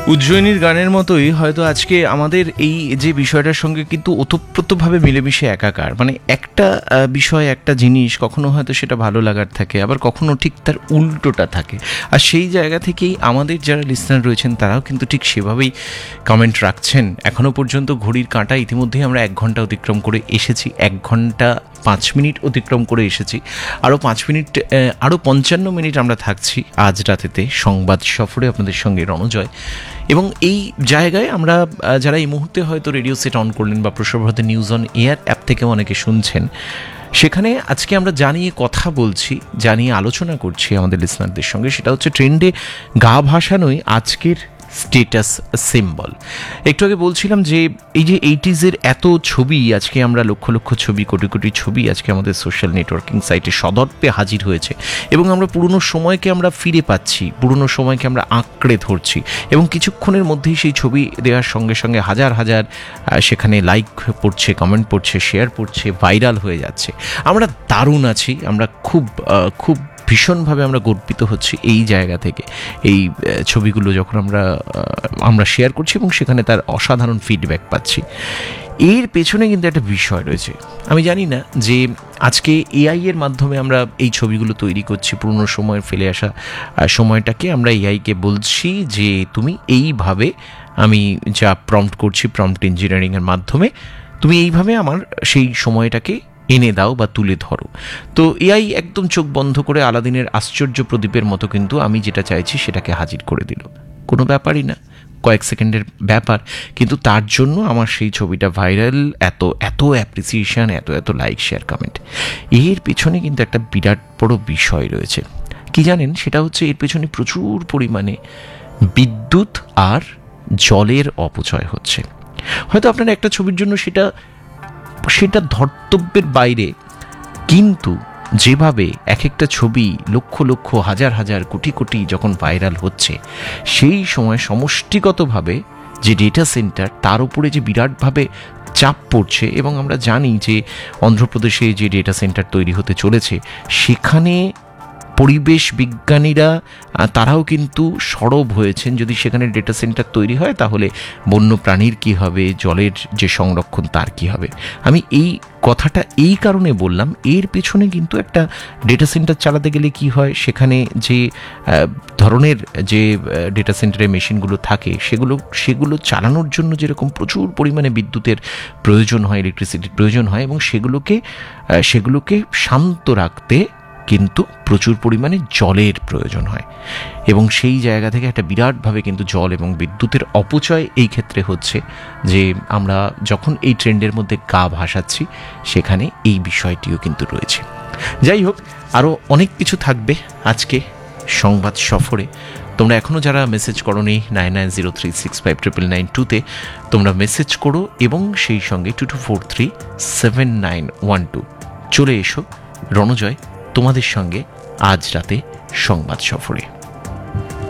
উজ্জয়িনীর গানের মতোই হয়তো আজকে আমাদের এই যে বিষয়টার সঙ্গে কিন্তু ওতপ্রোতভাবে মিলেমিশে একাকার। মানে একটা বিষয়, একটা জিনিস কখনো হয়তো সেটা ভালো লাগার থাকে, আবার কখনো ঠিক তার উল্টোটা থাকে। আর সেই জায়গা থেকেই আমাদের যারা লিসনার রয়েছেন তারাও কিন্তু ঠিক সেভাবেই কমেন্ট রাখছেন। এখনও পর্যন্ত ঘড়ির কাঁটা ইতিমধ্যেই আমরা 1 ঘন্টা অতিক্রম করে এসেছি, 1 ঘন্টা 5 মিনিট অতিক্রম করে এসেছি। আরও 5 মিনিট, আরও 55 মিনিট আমরা থাকছি আজ রাতেতে সংবাদ সফরে আপনাদের সঙ্গে রণজয়। এবং এই জায়গায় আমরা যারা এই মুহূর্তে হয়তো রেডিও সেট অন করলেন বা প্রসরভারতী নিউজ অন এয়ার অ্যাপ থেকেও অনেকে শুনছেন, সেখানে আজকে আমরা জানিয়ে কথা বলছি, জানিয়ে আলোচনা করছি আমাদের লিসনারদের সঙ্গে। সেটা হচ্ছে ট্রেন্ডে গা ভাসানোই আজকের স্টেটাস সিম্বল। একটু আগে বলছিলাম যে এই যে 80s এত ছবি, আজকে আমরা লক্ষ লক্ষ ছবি, কোটি কোটি ছবি আজকে আমাদের সোশ্যাল নেটওয়ার্কিং সাইটে সদর্পে হাজির হয়েছে। এবং আমরা পুরনো সময়কে আমরা ফিরে পাচ্ছি, পুরনো সময়কে আমরা আঁকড়ে ধরছি। এবং কিছুক্ষণের মধ্যেই সেই ছবি দেওয়ার সঙ্গে সঙ্গে হাজার হাজার সেখানে লাইক পড়ছে, কমেন্ট পড়ছে, শেয়ার পড়ছে, ভাইরাল হয়ে যাচ্ছে। আমরা দারুণ আছি, আমরা খুব ভীষণভাবে আমরা গর্বিত হচ্ছি এই জায়গা থেকে। এই ছবিগুলো যখন আমরা শেয়ার করছি এবং সেখানে তার অসাধারণ ফিডব্যাক পাচ্ছি। এর পেছনে কিন্তু একটা বিষয় রয়েছে। আমি জানি না যে আজকে এআই এর মাধ্যমে আমরা এই ছবিগুলো তৈরি করছি, পুরনো সময়ের ফেলে আসা সময়টাকে আমরা এআইকে বলছি যে তুমি এইভাবে, আমি যা প্রম্পট করছি প্রম্পট ইঞ্জিনিয়ারিংয়ের মাধ্যমে, তুমি এইভাবে আমার সেই সময়টাকে এনে দাও বা তুলে ধরো। তো এআই একদম চোখ বন্ধ করে আলাদিনের আশ্চর্য প্রদীপের মতো কিন্তু আমি যেটা চাইছি সেটাকে হাজির করে দিল। কোনো ব্যাপারই না, কয়েক সেকেন্ডের ব্যাপার, কিন্তু তার জন্য আমার সেই ছবিটা ভাইরাল, এত অ্যাপ্রিসিয়েশন, এত লাইক, শেয়ার, কমেন্ট। এর পেছনে কিন্তু একটা বিরাট বড় বিষয় রয়েছে। কি জানেন? সেটা হচ্ছে এর পেছনে প্রচুর পরিমাণে বিদ্যুৎ আর জলের অপচয় হচ্ছে। হয়তো আপনারা একটা ছবির জন্য সেটা ধর্তব্যের বাইরে, কিন্তু যেভাবে এক একটা ছবি লক্ষ লক্ষ, হাজার হাজার, কোটি কোটি যখন ভাইরাল হচ্ছে, সেই সময় সমষ্টিগতভাবে যে ডেটা সেন্টার, তার উপরে যে বিরাটভাবে চাপ পড়ছে। এবং আমরা জানি যে অন্ধ্রপ্রদেশে যে ডেটা সেন্টার তৈরি হতে চলেছে, সেখানে পরিবেশ বিজ্ঞানীরা তারাও কিন্তু সরব হয়েছেন। যদি সেখানে ডেটা সেন্টার তৈরি হয় তাহলে বন্য প্রাণীর কী হবে, জলের যে সংরক্ষণ তার কী হবে। আমি এই কথাটা এই কারণে বললাম, এর পেছনে কিন্তু একটা ডেটা সেন্টার চালাতে গেলে কি হয়, সেখানে যে ধরনের যে ডেটা সেন্টারের মেশিনগুলো থাকে সেগুলো চালানোর জন্য যেরকম প্রচুর পরিমাণে বিদ্যুতের প্রয়োজন হয়, ইলেকট্রিসিটির প্রয়োজন হয়, এবং সেগুলোকে শান্ত রাখতে কিন্তু প্রচুর পরিমাণে জলের প্রয়োজন হয়। এবং সেই জায়গা থেকে একটা বিরাটভাবে কিন্তু জল এবং বিদ্যুতের অপচয় এই ক্ষেত্রে হচ্ছে। যে আমরা যখন এই ট্রেন্ডের মধ্যে গা ভাসাচ্ছি, সেখানে এই বিষয়টিও কিন্তু রয়েছে। যাই হোক, আরও অনেক কিছু থাকবে আজকে সংবাদ সফরে। তোমরা এখনও যারা মেসেজ করোনি 9903659992-তে তোমরা মেসেজ করো, এবং সেই সঙ্গে 22437912 চলে এসো। রণজয় তোমাদের সঙ্গে আজ রাতে সংবাদ সফরে।